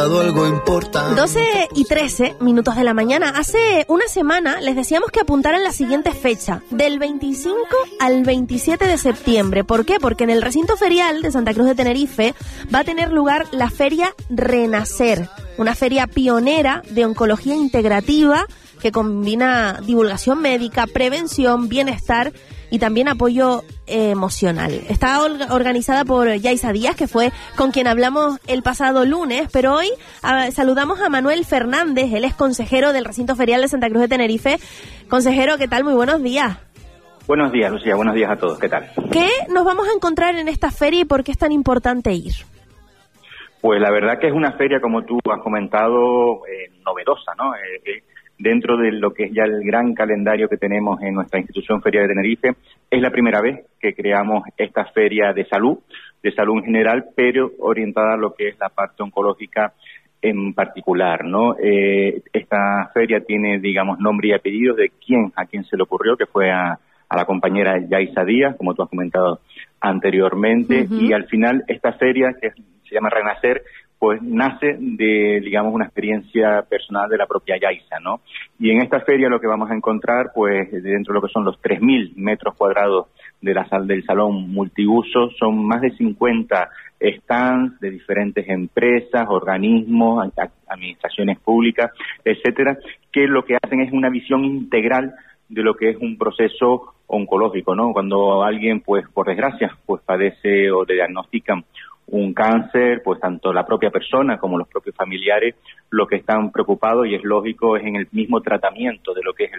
Algo importante. 12:13 de la mañana. Hace una semana les decíamos que apuntaran la siguiente fecha, del 25 al 27 de septiembre. ¿Por qué? Porque en el recinto ferial de Santa Cruz de Tenerife va a tener lugar la Feria Renacer, una feria pionera de oncología integrativa que combina divulgación médica, prevención, bienestar y también apoyo emocional. Está organizada por Yaisa Díaz, que fue con quien hablamos el pasado lunes, pero hoy saludamos a Manuel Fernández. Él es consejero del recinto ferial de Santa Cruz de Tenerife. Consejero, ¿qué tal? Muy buenos días. Buenos días, Lucía. Buenos días a todos. ¿Qué tal? ¿Qué nos vamos a encontrar en esta feria y por qué es tan importante ir? Pues la verdad que es una feria, como tú has comentado, novedosa, ¿no? Dentro de lo que es ya el gran calendario que tenemos en nuestra institución Feria de Tenerife, es la primera vez que creamos esta feria de salud en general, pero orientada a lo que es la parte oncológica en particular, ¿no? Esta feria tiene, digamos, nombre y apellidos de a quién se le ocurrió, que fue a la compañera Yaisa Díaz, como tú has comentado anteriormente, y al final esta feria, que se llama Renacer, pues nace de, digamos, una experiencia personal de la propia Yaisa, ¿no? Y en esta feria lo que vamos a encontrar, pues, dentro de lo que son los 3.000 metros cuadrados del salón multiuso, son más de 50 stands de diferentes empresas, organismos, administraciones públicas, etcétera, que lo que hacen es una visión integral de lo que es un proceso oncológico, ¿no? Cuando alguien, pues, por desgracia, pues padece o le diagnostican un cáncer, pues tanto la propia persona como los propios familiares lo que están preocupados, y es lógico, es en el mismo tratamiento de lo que es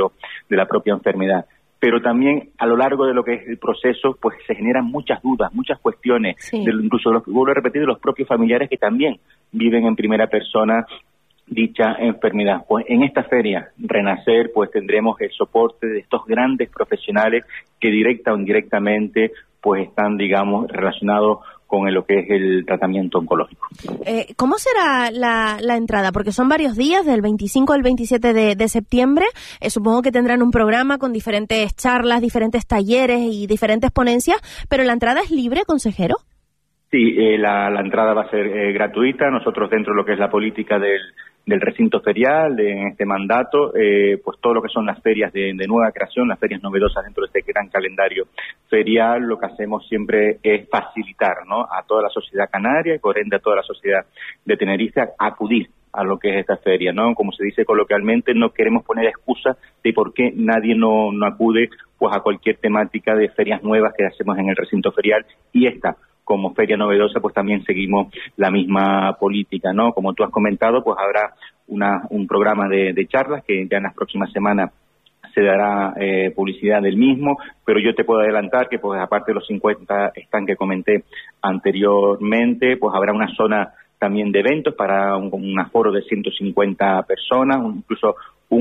de la propia enfermedad. Pero también a lo largo de lo que es el proceso, pues se generan muchas dudas, muchas cuestiones, incluso vuelvo a repetir, de los propios familiares que también viven en primera persona dicha enfermedad. Pues en esta feria Renacer, pues tendremos el soporte de estos grandes profesionales que directa o indirectamente pues están, digamos, relacionados con lo que es el tratamiento oncológico. ¿Cómo será la entrada? Porque son varios días, del 25 al 27 de septiembre. Supongo que tendrán un programa con diferentes charlas, diferentes talleres y diferentes ponencias, pero ¿la entrada es libre, consejero? Sí, la entrada va a ser gratuita. Nosotros, dentro de lo que es la política del recinto ferial, en este mandato, pues todo lo que son las ferias de nueva creación, las ferias novedosas dentro de este gran calendario ferial, lo que hacemos siempre es facilitar, ¿no?, a toda la sociedad canaria y por ende a toda la sociedad de Tenerife a acudir a lo que es esta feria, ¿no? Como se dice coloquialmente, no queremos poner excusa de por qué nadie no acude pues a cualquier temática de ferias nuevas que hacemos en el recinto ferial, y esta, como feria novedosa, pues también seguimos la misma política, ¿no? Como tú has comentado, pues habrá un programa de charlas que ya en las próximas semanas se dará publicidad del mismo, pero yo te puedo adelantar que, pues aparte de los 50 stands que comenté anteriormente, pues habrá una zona también de eventos para un aforo de 150 personas, incluso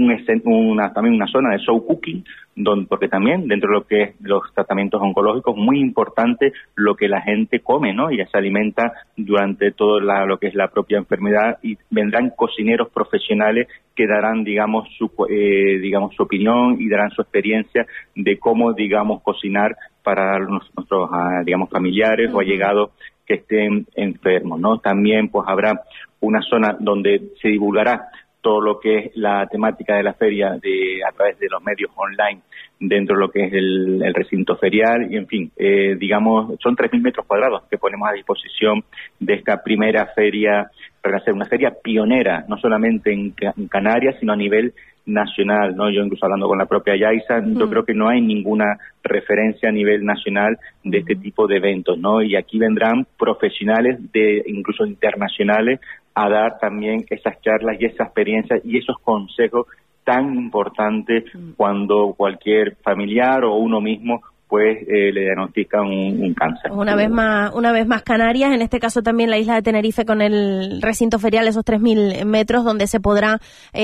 también una zona de show cooking, porque también dentro de lo que es los tratamientos oncológicos, muy importante lo que la gente come, ¿no? Y ya se alimenta durante todo lo que es la propia enfermedad, y vendrán cocineros profesionales que darán, digamos, su opinión y darán su experiencia de cómo, digamos, cocinar para nuestros, digamos, familiares o allegados que estén enfermos, ¿no? También, pues, habrá una zona donde se divulgará todo lo que es la temática de la feria a través de los medios online dentro de lo que es el recinto ferial, y en fin, digamos, son 3.000 metros cuadrados que ponemos a disposición de esta primera feria, para hacer una feria pionera, no solamente en Canarias, sino a nivel nacional, ¿no? Yo incluso hablando con la propia Yaisa, yo creo que no hay ninguna referencia a nivel nacional de este tipo de eventos, ¿no? Y aquí vendrán profesionales incluso internacionales a dar también esas charlas y esa experiencia y esos consejos tan importantes cuando cualquier familiar o uno mismo pues le diagnostican un cáncer. Una vez más Canarias, en este caso también la isla de Tenerife con el recinto ferial, esos 3.000 metros donde se podrá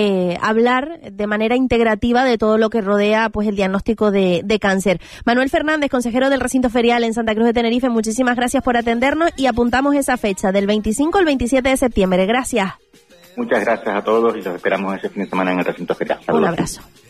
hablar de manera integrativa de todo lo que rodea pues el diagnóstico de cáncer. Manuel Fernández, consejero del recinto ferial en Santa Cruz de Tenerife, muchísimas gracias por atendernos y apuntamos esa fecha del 25 al 27 de septiembre. Gracias. Muchas gracias a todos y los esperamos ese fin de semana en el recinto ferial. Saludos. Un abrazo.